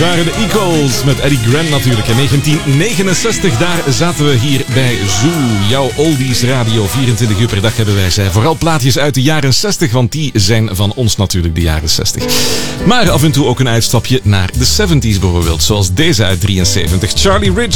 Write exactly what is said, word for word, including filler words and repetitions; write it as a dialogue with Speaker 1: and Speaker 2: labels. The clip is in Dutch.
Speaker 1: waren de Eagles met Eddie Grant natuurlijk. In negentien negenenzestig, daar zaten we hier bij Zoo. Jouw oldies radio, vierentwintig uur per dag hebben wij zij. Vooral plaatjes uit de jaren zestig, want die zijn van ons natuurlijk de jaren zestig. Maar af en toe ook een uitstapje naar de zeventig bijvoorbeeld. Zoals deze uit drieënzeventig. Charlie Rich